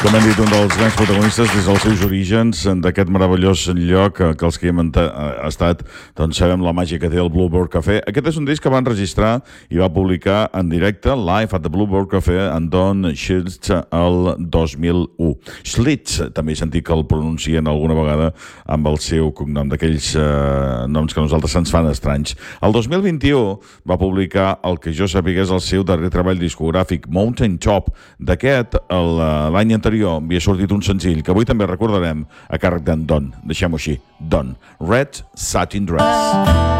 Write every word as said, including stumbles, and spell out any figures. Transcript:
Com hem dit, un dels grans protagonistes des dels seus orígens d'aquest meravellós lloc que els que hi hem estat, doncs sabem la màgia que té el Bluebird Café. Aquest és un disc que van registrar i va publicar en directe, live at the Bluebird Café, en Don Schlitz el dos mil u. Schlitz, també he sentit que el pronuncien alguna vegada amb el seu cognom, d'aquells eh, noms que a nosaltres se'ns fan estranys. El dos mil vint-i-u va publicar el que jo sapigués el seu darrer treball discogràfic, Mountain Top. D'aquest, l'any anterior havia sortit un senzill que avui també recordarem a càrrec d'en Don. Deixem-ho així, Don. Red Satin Dress.